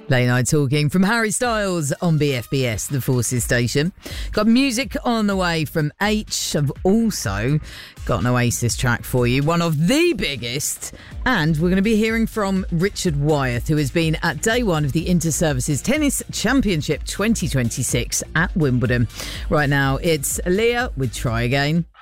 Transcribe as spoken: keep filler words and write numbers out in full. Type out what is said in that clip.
Late Night Talking from Harry Styles on B F B S, the Forces station. Got music on the way from H. I've also got an Oasis track for you, one of the biggest. And we're going to be hearing from Richard Wyeth, who has been at day one of the Inter-Services Tennis Championship twenty twenty-six at Wimbledon. Right now, it's Aaliyah with Try Again.